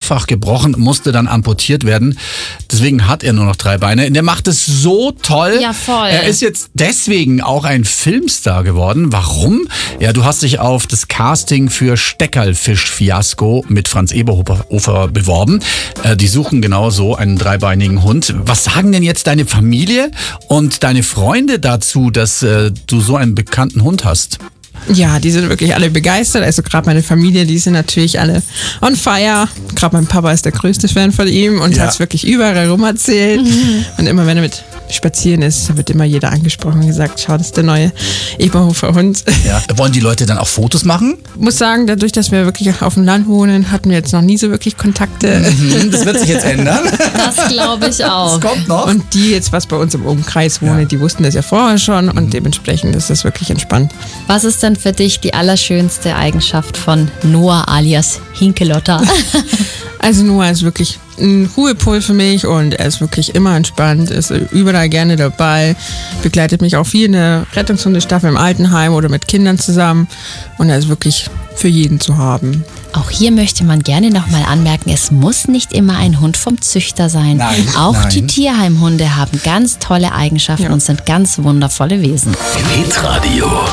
mehrfach gebrochen, musste dann amputiert werden. Deswegen hat er nur noch 3 Beine. Der macht es so toll. Ja, voll. Er ist jetzt deswegen auch ein Filmstar geworden. Warum? Ja, du hast dich auf das Casting für Steckerlfisch-Fiasko mit Franz Eberhofer beworben. Die suchen genau so einen 3-beinigen Hund. Was sagen denn jetzt deine Familie und deine Freunde dazu, dass du so einen bekannten Hund hast? Ja, die sind wirklich alle begeistert. Also gerade meine Familie, die sind natürlich alle on fire. Gerade mein Papa ist der größte Fan von ihm und hat es wirklich überall rum erzählt. Und immer wenn er mit spazieren ist, wird immer jeder angesprochen und gesagt, schau, das ist der neue Eberhofer Hund. Ja. Wollen die Leute dann auch Fotos machen? Ich muss sagen, dadurch, dass wir wirklich auf dem Land wohnen, hatten wir jetzt noch nie so wirklich Kontakte. Das wird sich jetzt ändern. Das glaube ich auch. Das kommt noch. Und die jetzt, was bei uns im Umkreis wohnen, die wussten das ja vorher schon und dementsprechend ist das wirklich entspannt. Was ist denn für dich die allerschönste Eigenschaft von Noah alias Hinkelotter? Also Noah ist wirklich ein Ruhepol für mich und er ist wirklich immer entspannt, ist überall gerne dabei, begleitet mich auch viel in der Rettungshundestaffel im Altenheim oder mit Kindern zusammen und er ist wirklich für jeden zu haben. Auch hier möchte man gerne nochmal anmerken, es muss nicht immer ein Hund vom Züchter sein. Nein, auch die Tierheimhunde haben ganz tolle Eigenschaften und sind ganz wundervolle Wesen. Hitradio.